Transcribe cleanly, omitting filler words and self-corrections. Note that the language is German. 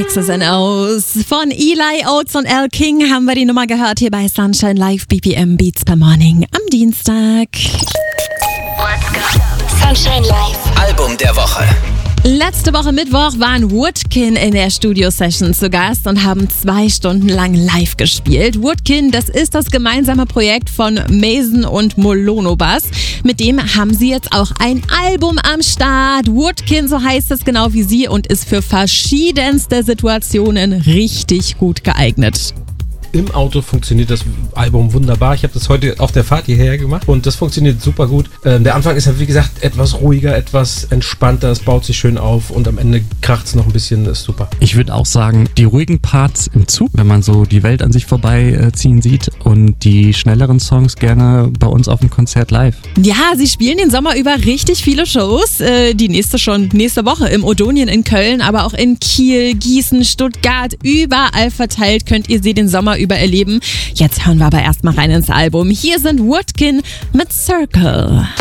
X's and O's. Von Eli Oates und Al King haben wir die Nummer gehört hier bei Sunshine Live BPM Beats per Morning am Dienstag. Let's go. Sunshine Live. Album der Woche. Letzte Woche Mittwoch waren Woodkin in der Studio-Session zu Gast und haben 2 Stunden lang live gespielt. Woodkin, das ist das gemeinsame Projekt von Mason und Molono Bass. Mit dem haben sie jetzt auch ein Album am Start. Woodkin, so heißt es genau wie sie, und ist für verschiedenste Situationen richtig gut geeignet. Im Auto funktioniert das Album wunderbar. Ich habe das heute auf der Fahrt hierher gemacht und das funktioniert super gut. Der Anfang ist ja, wie gesagt, etwas ruhiger, etwas entspannter. Es baut sich schön auf und am Ende kracht es noch ein bisschen. Das ist super. Ich würde auch sagen, die ruhigen Parts im Zug, wenn man so die Welt an sich vorbeiziehen sieht, und die schnelleren Songs gerne bei uns auf dem Konzert live. Ja, sie spielen den Sommer über richtig viele Shows. Die nächste schon nächste Woche im Odonien in Köln, aber auch in Kiel, Gießen, Stuttgart, überall verteilt könnt ihr sie den Sommer über erleben. Jetzt hören wir aber erstmal rein ins Album. Hier sind Woodkin mit Circle.